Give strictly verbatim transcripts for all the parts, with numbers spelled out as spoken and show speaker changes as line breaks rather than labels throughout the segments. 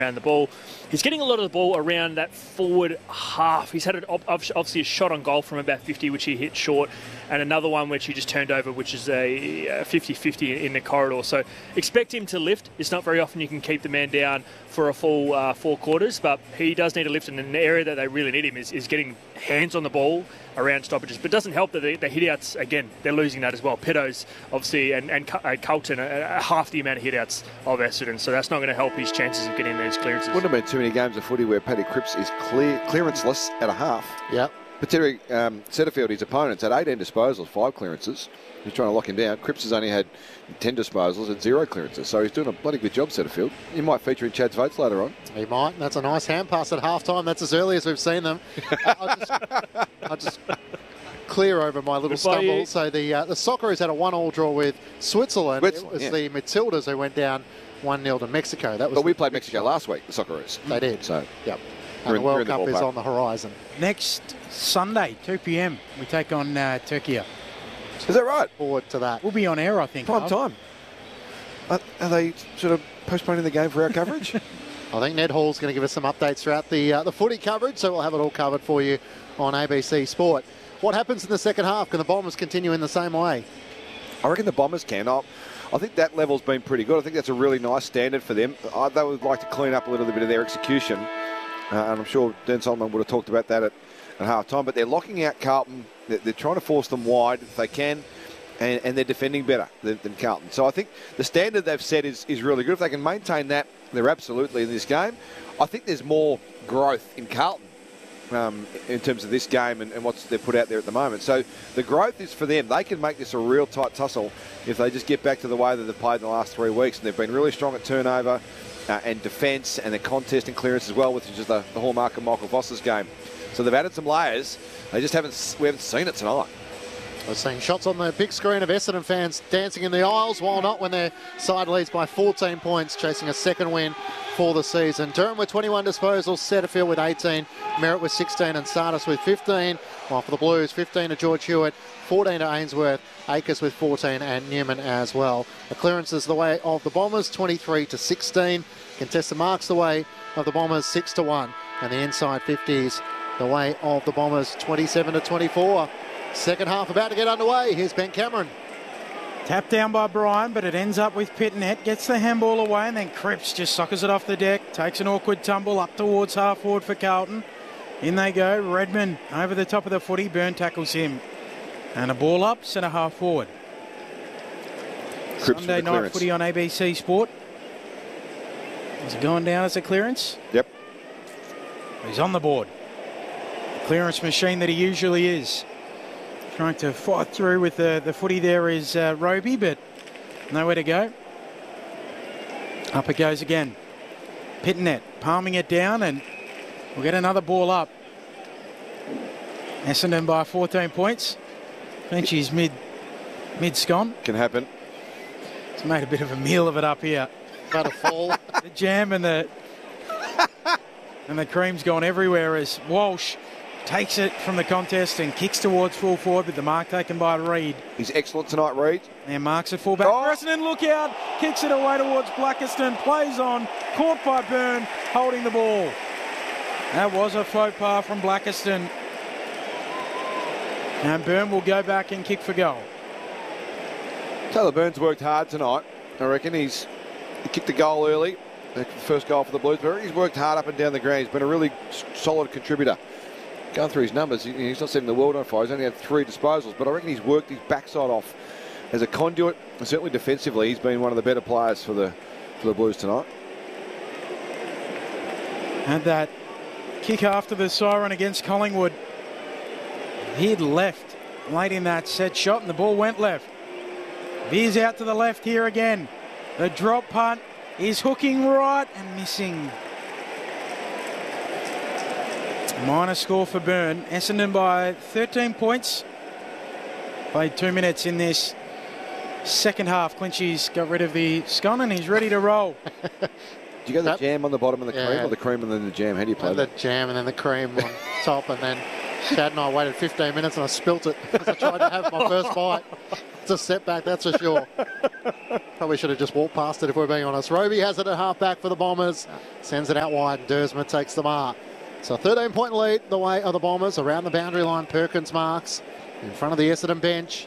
around the ball. He's getting a lot of the ball around that forward half. He's had an, obviously a shot on goal from about fifty, which he hit short, and another one which he just turned over, which is a fifty fifty in the corridor. So expect him to lift. It's not very often you can keep the man down for a full uh, four quarters, but he does need to lift, and an area that they really need him is, is getting hands on the ball around stoppages. But it doesn't help that the, the hit-outs, again, they're losing that as well. Pedos, obviously, and, and uh, Carlton are, are half the amount of hit-outs of Essendon, so that's not going to help his chances of getting those clearances.
Wouldn't have been too many games of footy where Paddy Cripps is clear, clearanceless at a half.
Yeah.
Particularly um, Setterfield, his opponents, had eighteen disposals, five clearances. He's trying to lock him down. Cripps has only had ten disposals and zero clearances, so he's doing a bloody good job, Setterfield. He might feature in Chad's votes later on.
He might. That's a nice hand pass at half-time. That's as early as we've seen them. I'll just, I'll just clear over my little
Goodbye,
stumble.
you.
So the uh, the Socceroos had a one-all draw with Switzerland.
Switzerland,
it was
yeah.
the Matildas who went down one nil to Mexico. That was
But we
the
played
big
Mexico
shot.
last week, the Socceroos.
They did.
So,
yep.
We're
And
in-
the World
we're in the
Cup is
ballpark.
on the horizon.
Next Sunday, two p m, we take on uh, Turkey.
Is that right?
Forward to that.
We'll be on air, I think.
Prime
Huv.
time. Are, are they sort of postponing the game for our coverage?
I think Ned Hall's going to give us some updates throughout the uh, the footy coverage, so we'll have it all covered for you on A B C Sport. What happens in the second half? Can the Bombers continue in the same way?
I reckon the Bombers can. I, I think that level's been pretty good. I think that's a really nice standard for them. I, they would like to clean up a little bit of their execution, uh, and I'm sure Dan Solomon would have talked about that at, at half time. But they're locking out Carlton. They're, they're trying to force them wide if they can, and, and they're defending better than, than Carlton. So I think the standard they've set is, is really good. If they can maintain that, they're absolutely in this game. I think there's more growth in Carlton. Um, in terms of this game and, and what they've put out there at the moment. So the growth is for them. They can make this a real tight tussle if they just get back to the way that they've played in the last three weeks. And they've been really strong at turnover uh, and defence and the contest and clearance as well, which is just the, the hallmark of Michael Voss's game. So they've added some layers. They just haven't, we haven't seen it tonight.
We're seeing shots on the big screen of Essendon fans dancing in the aisles, while not when their side leads by fourteen points, chasing a second win for the season. Durham with twenty-one disposals, Setterfield with eighteen, Merritt with sixteen and Sardis with fifteen, while for the Blues, fifteen to George Hewitt, fourteen to Ainsworth, Akers with fourteen and Newman as well. The clearance is the way of the Bombers, twenty-three to sixteen. Contested marks the way of the Bombers, six to one. And the inside fifties the way of the Bombers, twenty-seven to twenty-four. Second half about to get underway. Here's Ben Cameron.
Tapped down by Bryan, but it ends up with Pitnet. Gets the handball away, and then Cripps just sockers it off the deck. Takes an awkward tumble up towards half forward for Carlton. In they go. Redman over the top of the footy. Byrne tackles him. And a ball up, centre half forward.
Cripps
Sunday
with the
night
clearance.
footy on A B C Sport. Is it going down as a clearance?
Yep.
He's on the board. The clearance machine that he usually is. Trying to fight through with the, the footy there is uh, Roby, but nowhere to go. Up it goes again. Pitnet palming it down, and we'll get another ball up. Essendon by fourteen points. Finchie's mid, mid-scon.
Can happen.
He's made a bit of a meal of it up here.
About to fall.
The jam and the and the cream's gone everywhere as Walsh takes it from the contest and kicks towards full forward, with the mark taken by Reid.
He's excellent tonight, Reid.
And marks it fullback.
Oh.
Essendon, look out. Kicks it away towards Blackiston. Plays on. Caught by Byrne, holding the ball. That was a faux pas from Blackiston. And Byrne will go back and kick for goal.
Taylor Burns worked hard tonight. I reckon he's he kicked the goal early. The first goal for the Blues. But he's worked hard up and down the ground. He's been a really solid contributor. Going through his numbers, he's not setting the world on fire. He's only had three disposals, but I reckon he's worked his backside off as a conduit, and certainly defensively, he's been one of the better players for the for the Blues tonight.
Had that kick after the siren against Collingwood. He'd left late in that set shot, and the ball went left. Veers out to the left here again. The drop punt is hooking right and missing. Minor score for Byrne. Essendon by thirteen points. Played two minutes in this second half. Clinchie's got rid of the scone and he's ready to roll.
Do you go the
That-
jam on the bottom and the
Yeah.
cream, or the cream and then the jam? How do you play
And the
that?
jam and then the cream on top, and then Shad and I waited fifteen minutes and I spilt it as I tried to have my first bite. It's a setback, that's for sure. Probably should have just walked past it if we're being honest. Roby has it at half-back for the Bombers. Sends it out wide and Dersma takes the mark. So thirteen-point lead the way of the Bombers. Around the boundary line, Perkins marks in front of the Essendon bench.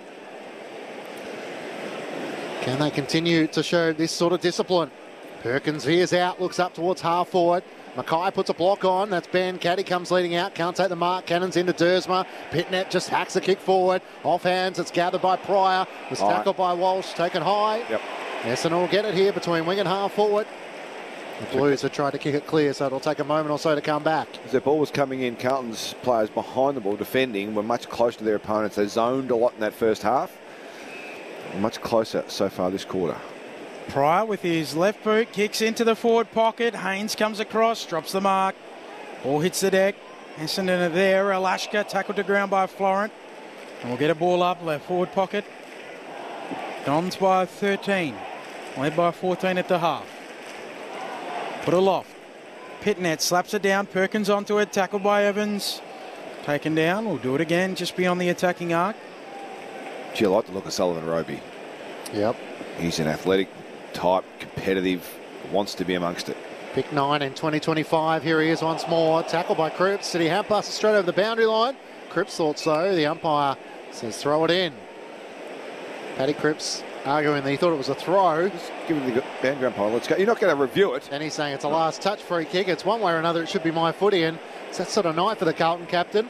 Can they continue to show this sort of discipline? Perkins veers out, looks up towards half forward. Mackay puts a block on. That's Ben. Caddy comes leading out. Can't take the mark. Cannon's into Dersma. Pitnet just hacks a kick forward. Off hands. It's gathered by Pryor. Was
All
tackled
right.
by Walsh. Taken high.
Yep.
Essendon will get it here between wing and half forward. The Blues have tried to kick it clear, so it'll take a moment or so to come back.
As the ball was coming in, Carlton's players behind the ball defending were much closer to their opponents. They zoned a lot in that first half. Much closer so far this quarter.
Pryor with his left boot kicks into the forward pocket. Haynes comes across, drops the mark. Ball hits the deck. Essendon are there. Alashka tackled to ground by Florent. And we'll get a ball up, left forward pocket. Dons by thirteen. Led by fourteen at the half. Put aloft. Pitnet slaps it down. Perkins onto it. Tackled by Evans. Taken down. We'll do it again just beyond the attacking arc.
Gee, I like the look of Sullivan Roby.
Yep.
He's an athletic type, competitive, wants to be amongst it.
Pick nine in twenty twenty-five. Here he is once more. Tackled by Cripps. City hand passes straight over the boundary line. Cripps thought so. The umpire says throw it in. Paddy Cripps arguing that he thought it was a throw.
Just give it to the boundary umpire. Let's go. You're not going to review it.
And he's saying it's a last touch free kick. It's one way or another. It should be my footy. And it's that sort of night for the Carlton captain.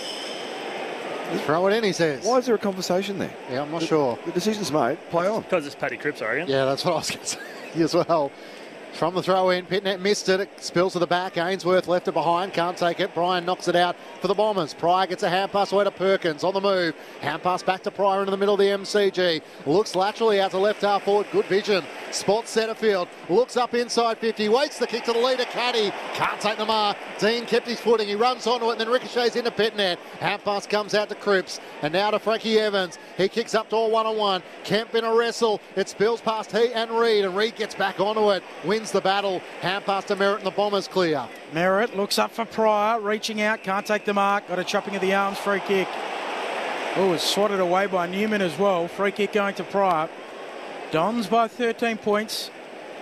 Throw it in, he says.
Why is there a conversation there?
Yeah, I'm not
the,
sure.
The decision's made. Play on.
Because it's Paddy Cripps, I reckon.
Yeah, that's what I was going to say as well. From the throw in, Pitnet missed it. It spills to the back. Ainsworth left it behind. Can't take it. Bryan knocks it out for the Bombers. Pryor gets a hand pass away to Perkins on the move. Hand pass back to Pryor into the middle of the M C G. Looks laterally out to left half forward. Good vision. Spots Setterfield. Looks up inside fifty. Waits the kick to the leader. Caddy can't take the mark. Dean kept his footing. He runs onto it and then ricochets into Pitnet. Hand pass comes out to Cripps. And now to Frankie Evans. He kicks up to a one-on-one. Kemp in a wrestle. It spills past he and Reid. And Reid gets back onto it. Wins the battle. Hand pass to Merritt and the Bombers clear.
Merritt looks up for Pryor, reaching out, can't take the mark, got a chopping of the arms, free kick. Oh, it's swatted away by Newman as well. Free kick going to Pryor. Dons by thirteen points.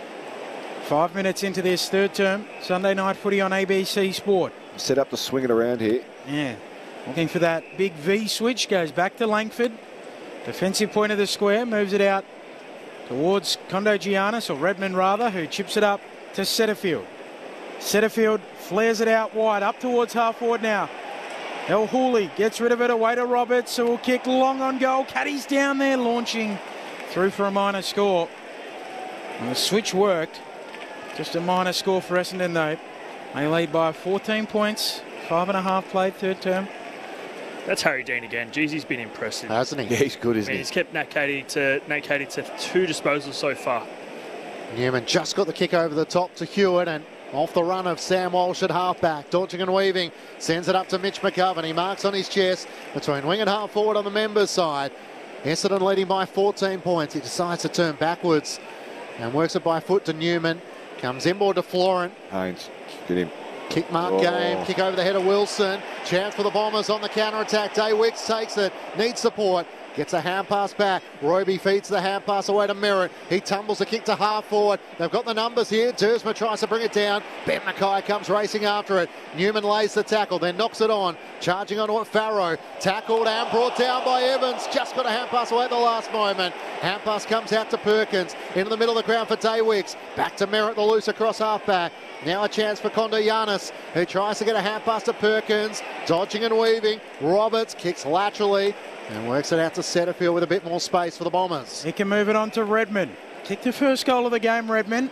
Five minutes into this third term. Sunday night footy on A B C Sport.
Set up to swing it around here.
Yeah, looking for that big V switch, goes back to Langford. Defensive point of the square, moves it out towards Kondogiannis, or Redmond rather, who chips it up to Setterfield. Setterfield flares it out wide, up towards half forward now. El Hooley gets rid of it away to Roberts, who will kick long on goal. Caddy's down there, launching through for a minor score. And the switch worked. Just a minor score for Essendon though. They lead by fourteen points, five and a half played third term.
That's Harry Dean again. Jeez, he's been impressive.
Hasn't he?
Yeah, he's good,
I
isn't
mean,
he?
he's kept Nat Cady to Nat Cady to two disposals so far.
Newman just got the kick over the top to Hewitt and off the run of Sam Walsh at halfback. Dodging and weaving. Sends it up to Mitch McGovern. He marks on his chest between wing and half forward on the members' side. Essendon leading by fourteen points. He decides to turn backwards and works it by foot to Newman. Comes inboard to Florent.
Haynes, get him.
Kick mark
Oh.
game. Kick over the head of Wilson. Chance for the Bombers on the counter-attack. Daywicks takes it. Needs support. Gets a hand pass back. Roby feeds the hand pass away to Merritt. He tumbles the kick to half forward. They've got the numbers here. Dersma tries to bring it down. Ben Mackay comes racing after it. Newman lays the tackle, then knocks it on. Charging onto it, Farrow. Tackled and brought down by Evans. Just got a hand pass away at the last moment. Hand pass comes out to Perkins. Into the middle of the ground for Daywicks. Back to Merritt, the loose across half back. Now a chance for Kondogiannis, who tries to get a hand pass to Perkins. Dodging and weaving. Roberts kicks laterally and works it out to Setterfield with a bit more space for the Bombers.
He can move it on to Redmond. Kick the first goal of the game, Redmond.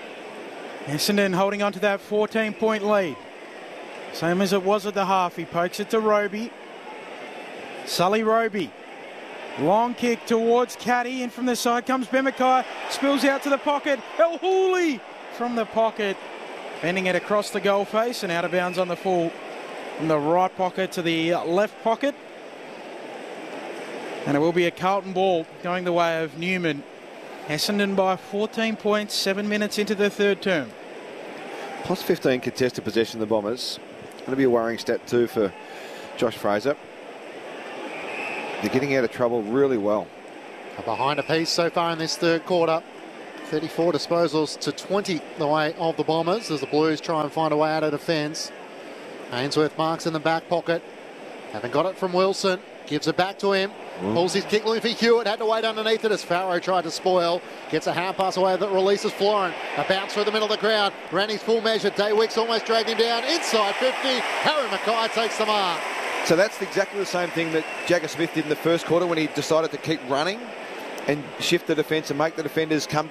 Essendon holding on to that fourteen point lead. Same as it was at the half. He pokes it to Roby. Sully Roby. Long kick towards Caddy. In from the side comes Ben Mackay. Spills out to the pocket. El Hooley from the pocket. Bending it across the goal face and out of bounds on the full. From the right pocket to the left pocket. And it will be a Carlton ball going the way of Newman. Essendon by fourteen points, seven minutes into the third term.
Plus fifteen contested possession of the Bombers. Going to be a worrying stat too for Josh Fraser. They're getting out of trouble really well.
Behind a piece so far in this third quarter. thirty-four disposals to twenty the way of the Bombers as the Blues try and find a way out of defence. Ainsworth marks in the back pocket. Haven't got it from Wilson. Gives it back to him. Mm. Pulls his kick for Hewitt. Had to wait underneath it as Farrow tried to spoil. Gets a hand pass away that releases Florin. A bounce through the middle of the ground. Ran his full measure. Daywicks almost dragged him down. Inside fifty. Harry Mackay takes the mark.
So that's exactly the same thing that Jagger Smith did in the first quarter when he decided to keep running and shift the defence and make the defenders come